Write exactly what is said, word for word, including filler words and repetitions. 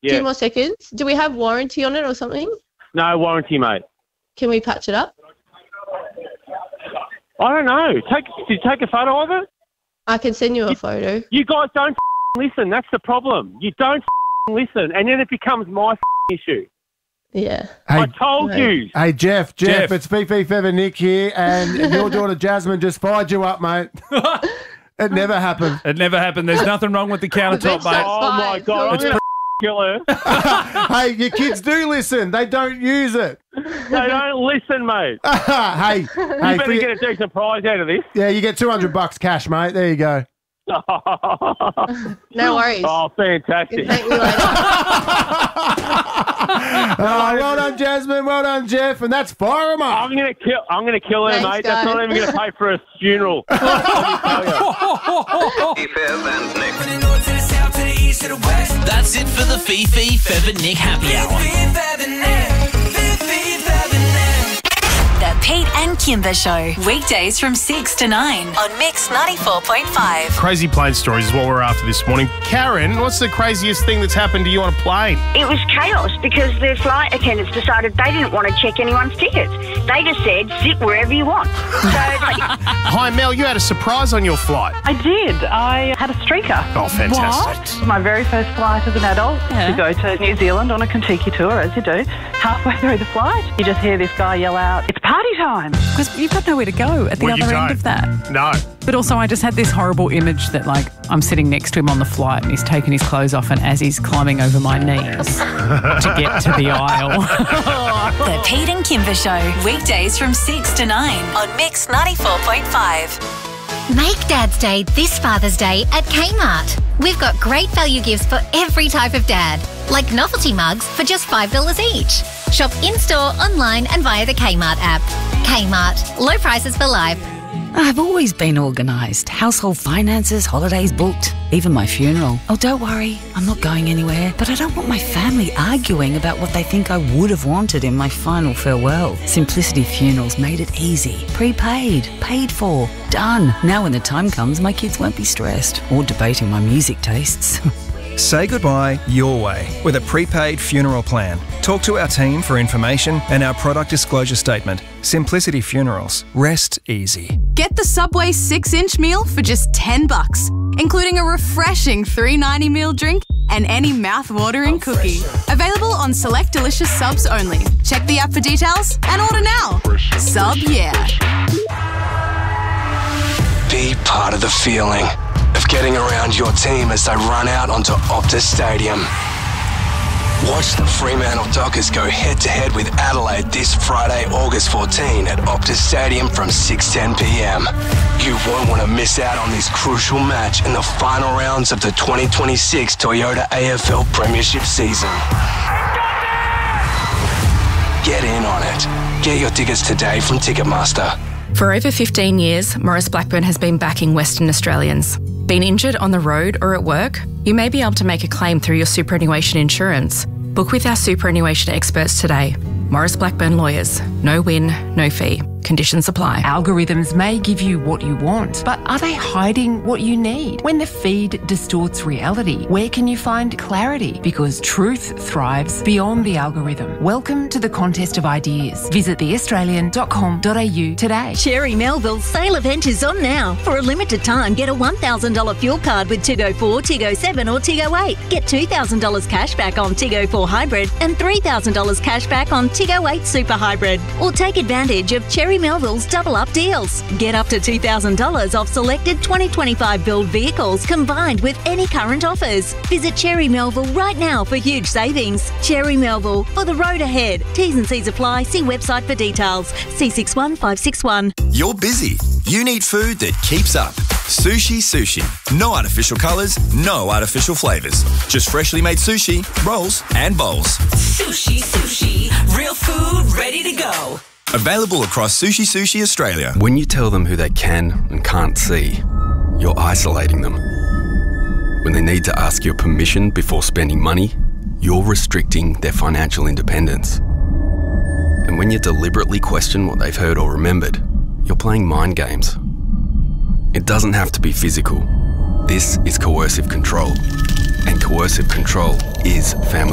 Yeah. Two more seconds. Do we have warranty on it or something? No warranty, mate. Can we patch it up? I don't know. Take, did you take a photo of it? I can send you a photo. You guys don't listen. That's the problem. You don't listen, and then it becomes my issue. Yeah. Hey, I told right. you. Hey, Jeff, Jeff, Jeff. it's Fifi Feather Nick here, and your daughter Jasmine just fired you up, mate. It never happened. It never happened. There's nothing wrong with the countertop, That's mate. Oh, my fine. God. I'm It's going to kill her. Hey, your kids do listen. They don't use it. They don't listen, mate. hey, You hey, better for- get a decent prize out of this. yeah, you get two hundred bucks cash, mate. There you go. No worries. Oh, fantastic. Thank you later. Oh, well done, Jasmine. Well done, Jeff. And that's fire 'em up. I'm gonna kill. I'm gonna kill her, Thanks, mate. That's guys. not even gonna pay for a funeral. Let me tell you. That's it for the Fifi Feather Nick Happy Hour. The Pete and Kimber Show. Weekdays from six to nine on Mix ninety-four point five. Crazy plane stories is what we're after this morning. Karen, what's the craziest thing that's happened to you on a plane? It was chaos because the flight attendants decided they didn't want to check anyone's tickets. They just said, sit wherever you want. So, like, Hi, Mel, you had a surprise on your flight. I did. I had a streaker. Oh, fantastic. My very first flight as an adult Yeah. to go to New Zealand on a Kentucky tour, as you do. Halfway through the flight, you just hear this guy yell out, "It's party time!" Because you've got nowhere to go at the Well, you other end don't. of that. No. But also, I just had this horrible image that, like, I'm sitting next to him on the flight and he's taking his clothes off, and as he's climbing over my knees to get to the aisle. The Pete and Kimber Show. Weekdays from six to nine on Mix ninety-four point five. Make Dad's Day this Father's Day at Kmart. We've got great value gifts for every type of dad, like novelty mugs for just five dollars each. Shop in-store, online and via the Kmart app. Kmart. Low prices for life. I've always been organised. Household finances, holidays booked, even my funeral. Oh, don't worry, I'm not going anywhere. But I don't want my family arguing about what they think I would have wanted in my final farewell. Simplicity Funerals made it easy. Prepaid, paid for, done. Now when the time comes, my kids won't be stressed or debating my music tastes. Say goodbye your way with a prepaid funeral plan. Talk to our team for information and our product disclosure statement. Simplicity Funerals. Rest easy. Get the Subway six inch meal for just ten bucks, including a refreshing three ninety meal drink and any mouth-watering cookie. Available on select delicious subs only. Check the app for details and order now. Sub yeah. Be part of the feeling of getting around your team as they run out onto Optus Stadium. Watch the Fremantle Dockers go head-to-head with Adelaide this Friday, August fourteenth at Optus Stadium from six ten p m. You won't want to miss out on this crucial match in the final rounds of the twenty twenty-six Toyota A F L Premiership season. Get in on it. Get your tickets today from Ticketmaster. For over fifteen years, Maurice Blackburn has been backing Western Australians. Been injured on the road or at work? You may be able to make a claim through your superannuation insurance. Book with our superannuation experts today. Maurice Blackburn Lawyers. No win, no fee. Conditions apply. Algorithms may give you what you want, but are they hiding what you need? When the feed distorts reality, where can you find clarity? Because truth thrives beyond the algorithm. Welcome to the contest of ideas. Visit the australian dot com dot a u today. Cherry Melville's sale event is on now. For a limited time, get a one thousand dollars fuel card with Tigo four, Tigo seven or Tigo eight. Get two thousand dollars cash back on Tigo four Hybrid and three thousand dollars cash back on Tigo eight Super Hybrid. Or take advantage of Cherry Melville's double up deals. Get up to two thousand dollars off selected twenty twenty-five build vehicles combined with any current offers. Visit Cherry Melville right now for huge savings. Cherry Melville, for the road ahead. T's and C's apply. See website for details. C six one five six one. You're busy. You need food that keeps up. Sushi Sushi. No artificial colours, no artificial flavours. Just freshly made sushi, rolls and bowls. Sushi, sushi, real food ready to go. Available across Sushi Sushi Australia. When you tell them who they can and can't see, you're isolating them. When they need to ask your permission before spending money, you're restricting their financial independence. And when you deliberately question what they've heard or remembered, you're playing mind games. It doesn't have to be physical. This is coercive control. And coercive control is family